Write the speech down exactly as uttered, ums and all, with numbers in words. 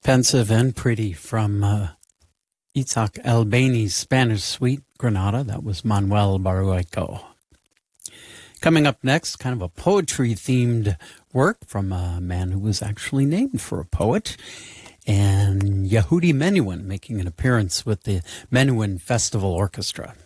Pensive and Pretty from uh, Itzhak Albani's Spanish Suite, Granada. That was Manuel Barueco. Coming up next, kind of a poetry-themed work from a man who was actually named for a poet, and Yehudi Menuhin making an appearance with the Menuhin Festival Orchestra.